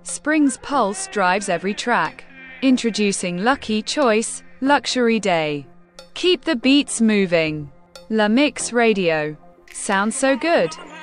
Spring's pulse drives every track. Introducing Lucky Choice, Luxury Day. Keep the beats moving. La Mix Radio. Sounds so good.